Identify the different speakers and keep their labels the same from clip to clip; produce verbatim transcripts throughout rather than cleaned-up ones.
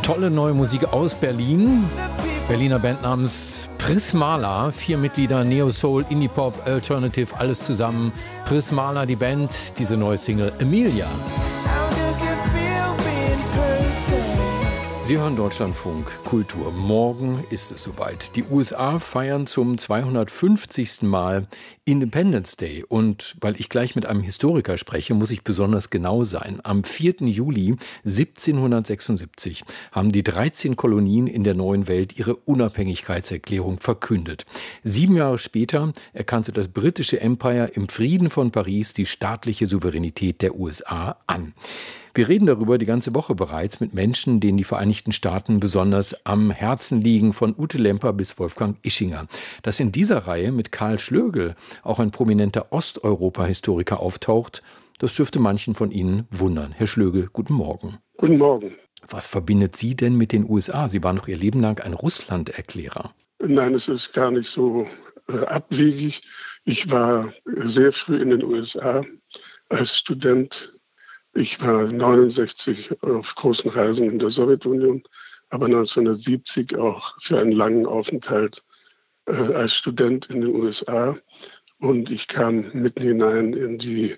Speaker 1: Tolle neue Musik aus Berlin. Berliner Band namens Prismala. Vier Mitglieder, Neo Soul, Indie Pop, Alternative, alles zusammen. Prismala, die Band, diese neue Single Emilia. Sie hören Deutschlandfunk Kultur. Morgen ist es soweit. Die U S A feiern zum zweihundertfünfzigsten Mal Independence Day. Und weil ich gleich mit einem Historiker spreche, muss ich besonders genau sein. Am vierten Juli siebzehnhundertsechsundsiebzig haben die dreizehn Kolonien in der neuen Welt ihre Unabhängigkeitserklärung verkündet. Sieben Jahre später erkannte das britische Empire im Frieden von Paris die staatliche Souveränität der U S A an. Wir reden darüber die ganze Woche bereits mit Menschen, denen die Vereinigten Staaten besonders am Herzen liegen, von Ute Lemper bis Wolfgang Ischinger. Dass in dieser Reihe mit Karl Schlögl auch ein prominenter Osteuropa-Historiker auftaucht, das dürfte manchen von Ihnen wundern. Herr Schlögl, guten Morgen.
Speaker 2: Guten Morgen.
Speaker 1: Was verbindet Sie denn mit den U S A? Sie waren doch Ihr Leben lang ein Russland-Erklärer.
Speaker 2: Nein, es ist gar nicht so äh, abwegig. Ich war sehr früh in den U S A als Student. Ich war neunundsechzig auf großen Reisen in der Sowjetunion, aber neunzehnhundertsiebzig auch für einen langen Aufenthalt äh, als Student in den U S A. Und ich kam mitten hinein in die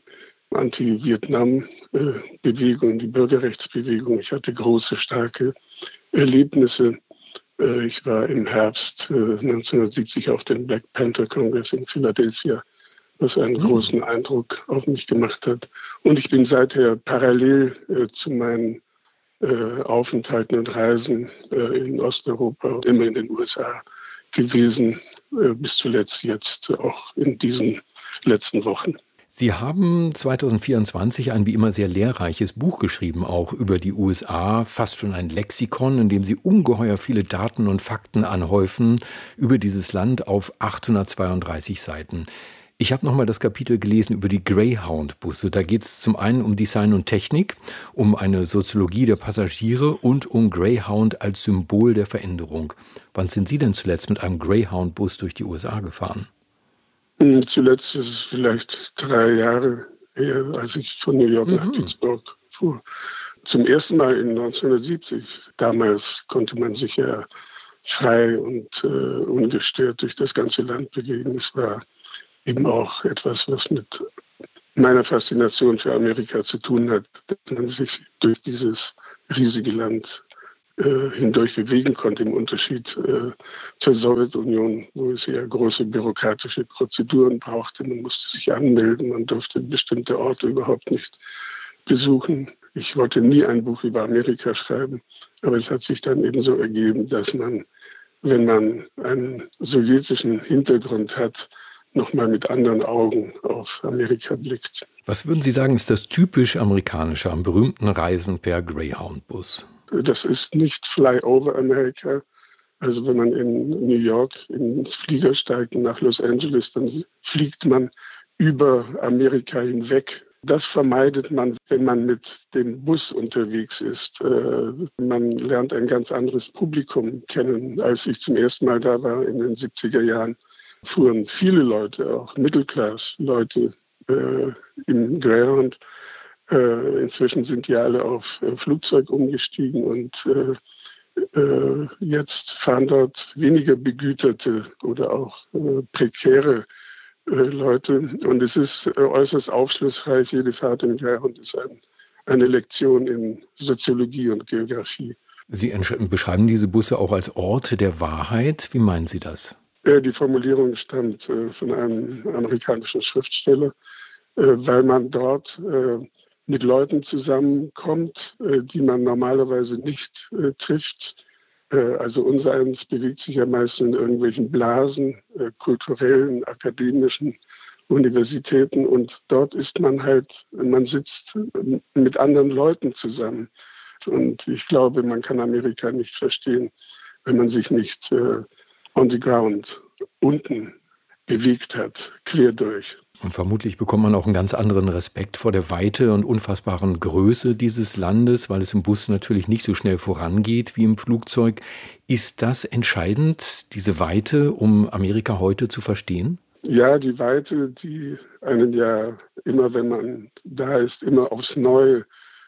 Speaker 2: Anti-Vietnam-Bewegung, die Bürgerrechtsbewegung. Ich hatte große, starke Erlebnisse. Äh, ich war im Herbst äh, neunzehnhundertsiebzig auf dem Black Panther Congress in Philadelphia, was einen mhm. großen Eindruck auf mich gemacht hat. Und ich bin seither parallel äh, zu meinen äh, Aufenthalten und Reisen äh, in Osteuropa und immer in den U S A gewesen, äh, bis zuletzt jetzt auch in diesen letzten Wochen.
Speaker 1: Sie haben zweitausendvierundzwanzig ein wie immer sehr lehrreiches Buch geschrieben, auch über die U S A, fast schon ein Lexikon, in dem Sie ungeheuer viele Daten und Fakten anhäufen über dieses Land auf achthundertzweiunddreißig Seiten. Ich habe nochmal das Kapitel gelesen über die Greyhound-Busse. Da geht es zum einen um Design und Technik, um eine Soziologie der Passagiere und um Greyhound als Symbol der Veränderung. Wann sind Sie denn zuletzt mit einem Greyhound-Bus durch die U S A gefahren?
Speaker 2: Zuletzt ist es vielleicht drei Jahre her, als ich von New York mhm. nach Pittsburgh fuhr. Zum ersten Mal in neunzehnhundertsiebzig. Damals konnte man sich ja frei und äh, ungestört durch das ganze Land bewegen. Es war eben auch etwas, was mit meiner Faszination für Amerika zu tun hat, dass man sich durch dieses riesige Land äh, hindurch bewegen konnte, im Unterschied äh, zur Sowjetunion, wo es ja große bürokratische Prozeduren brauchte. Man musste sich anmelden, man durfte bestimmte Orte überhaupt nicht besuchen. Ich wollte nie ein Buch über Amerika schreiben, aber es hat sich dann eben so ergeben, dass man, wenn man einen sowjetischen Hintergrund hat, nochmal mit anderen Augen auf Amerika blickt.
Speaker 1: Was würden Sie sagen, ist das typisch Amerikanische am berühmten Reisen per Greyhound-Bus?
Speaker 2: Das ist nicht Fly over America. Also wenn man in New York ins Flieger steigt und nach Los Angeles, dann fliegt man über Amerika hinweg. Das vermeidet man, wenn man mit dem Bus unterwegs ist. Man lernt ein ganz anderes Publikum kennen. Als ich zum ersten Mal da war in den siebziger Jahren, fuhren viele Leute, auch Mittelklass-Leute, äh, im Greyhound. Äh, inzwischen sind die alle auf äh, Flugzeug umgestiegen und äh, äh, jetzt fahren dort weniger begüterte oder auch äh, prekäre äh, Leute. Und es ist äh, äußerst aufschlussreich. Jede Fahrt im Greyhound ist ein, eine Lektion in Soziologie und Geografie.
Speaker 1: Sie beschreiben diese Busse auch als Orte der Wahrheit. Wie meinen Sie das?
Speaker 2: Die Formulierung stammt äh, von einem amerikanischen Schriftsteller, äh, weil man dort äh, mit Leuten zusammenkommt, äh, die man normalerweise nicht äh, trifft. Äh, also unsereins bewegt sich ja meist in irgendwelchen Blasen, äh, kulturellen, akademischen Universitäten. Und dort ist man halt, man sitzt mit anderen Leuten zusammen. Und ich glaube, man kann Amerika nicht verstehen, wenn man sich nicht äh, on the ground, unten bewegt hat, quer durch.
Speaker 1: Und vermutlich bekommt man auch einen ganz anderen Respekt vor der Weite und unfassbaren Größe dieses Landes, weil es im Bus natürlich nicht so schnell vorangeht wie im Flugzeug. Ist das entscheidend, diese Weite, um Amerika heute zu verstehen?
Speaker 2: Ja, die Weite, die einen ja immer, wenn man da ist, immer aufs Neue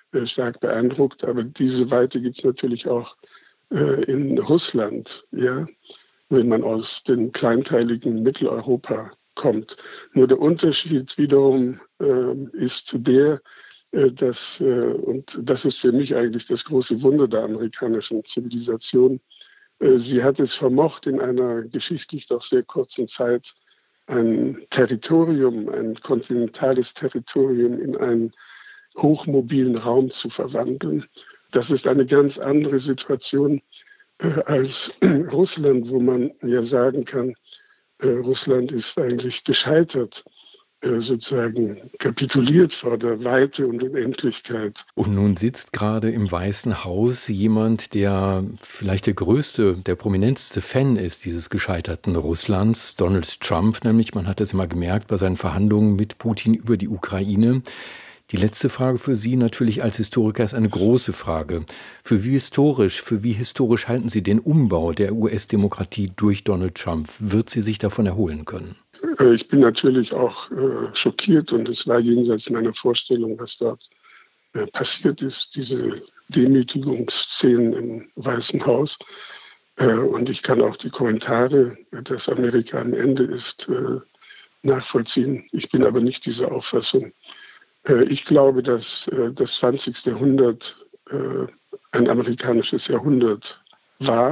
Speaker 2: äh, stark beeindruckt. Aber diese Weite gibt es natürlich auch äh, in Russland, ja, wenn man aus dem kleinteiligen Mitteleuropa kommt. Nur der Unterschied wiederum äh, ist der, äh, dass, äh, und das ist für mich eigentlich das große Wunder der amerikanischen Zivilisation, äh, sie hat es vermocht, in einer geschichtlich doch sehr kurzen Zeit ein Territorium, ein kontinentales Territorium in einen hochmobilen Raum zu verwandeln. Das ist eine ganz andere Situation äh, als Russland, wo man ja sagen kann, äh, Russland ist eigentlich gescheitert, äh, sozusagen kapituliert vor der Weite und Unendlichkeit.
Speaker 1: Und nun sitzt gerade im Weißen Haus jemand, der vielleicht der größte, der prominenteste Fan ist dieses gescheiterten Russlands, Donald Trump nämlich. Man hat das immer gemerkt bei seinen Verhandlungen mit Putin über die Ukraine. Die letzte Frage für Sie natürlich als Historiker ist eine große Frage. Für wie historisch, für wie historisch halten Sie den Umbau der U S-Demokratie durch Donald Trump? Wird sie sich davon erholen können?
Speaker 2: Ich bin natürlich auch äh, schockiert und es war jenseits meiner Vorstellung, was dort äh, passiert ist, diese Demütigungsszenen im Weißen Haus. Äh, und ich kann auch die Kommentare, dass Amerika am Ende ist, äh, nachvollziehen. Ich bin aber nicht dieser Auffassung. Ich glaube, dass das zwanzigste. Jahrhundert ein amerikanisches Jahrhundert war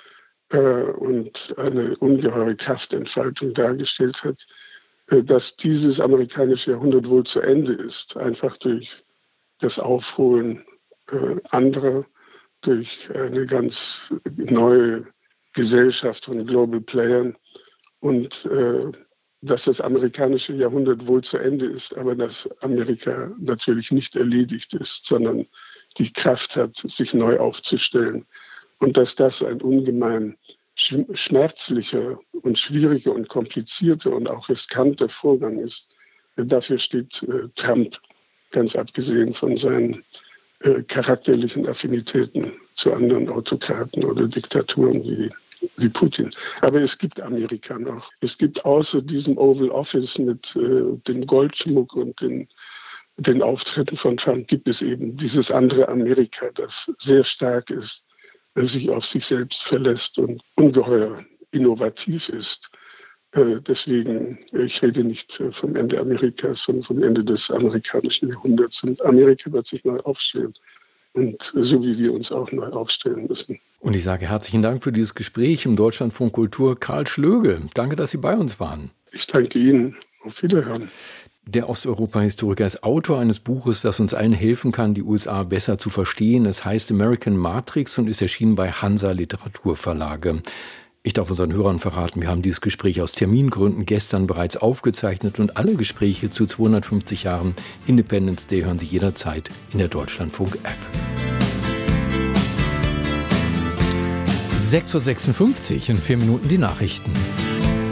Speaker 2: und eine ungeheure Kraftentfaltung dargestellt hat, dass dieses amerikanische Jahrhundert wohl zu Ende ist, einfach durch das Aufholen anderer, durch eine ganz neue Gesellschaft von Global Playern und dass das amerikanische Jahrhundert wohl zu Ende ist, aber dass Amerika natürlich nicht erledigt ist, sondern die Kraft hat, sich neu aufzustellen. Und dass das ein ungemein schmerzlicher und schwieriger und komplizierter und auch riskanter Vorgang ist, dafür steht äh, Trump, ganz abgesehen von seinen äh, charakterlichen Affinitäten zu anderen Autokraten oder Diktaturen wie wie Putin. Aber es gibt Amerika noch. Es gibt außer diesem Oval Office mit äh, dem Goldschmuck und den, den Auftritten von Trump gibt es eben dieses andere Amerika, das sehr stark ist, das sich auf sich selbst verlässt und ungeheuer innovativ ist. Äh, deswegen, ich rede nicht äh, vom Ende Amerikas, sondern vom Ende des amerikanischen Jahrhunderts. Und Amerika wird sich neu aufstellen. Und so wie wir uns auch neu aufstellen müssen.
Speaker 1: Und ich sage herzlichen Dank für dieses Gespräch im Deutschlandfunk Kultur. Karl Schlöge, danke, dass Sie bei uns waren.
Speaker 2: Ich danke Ihnen. Auf Wiederhören.
Speaker 1: Der Osteuropa-Historiker ist Autor eines Buches, das uns allen helfen kann, die U S A besser zu verstehen. Es heißt American Matrix und ist erschienen bei Hansa Literaturverlage. Ich darf unseren Hörern verraten, wir haben dieses Gespräch aus Termingründen gestern bereits aufgezeichnet und alle Gespräche zu zweihundertfünfzig Jahren Independence Day hören Sie jederzeit in der Deutschlandfunk-App. sechs Uhr sechsundfünfzig, in vier Minuten die Nachrichten.